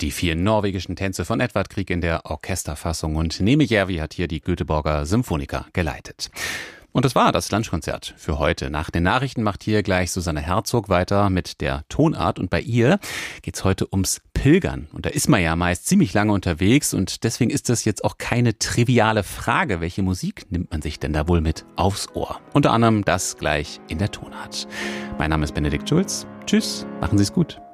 Die 4 norwegischen Tänze von Edvard Grieg in der Orchesterfassung und Nemi Järvi hat hier die Göteborger Symphoniker geleitet. Und das war das Lunchkonzert für heute. Nach den Nachrichten macht hier gleich Susanne Herzog weiter mit der Tonart. Und bei ihr geht's heute ums Pilgern. Und da ist man ja meist ziemlich lange unterwegs. Und deswegen ist das jetzt auch keine triviale Frage. Welche Musik nimmt man sich denn da wohl mit aufs Ohr? Unter anderem das gleich in der Tonart. Mein Name ist Benedikt Schulz. Tschüss, machen Sie es gut.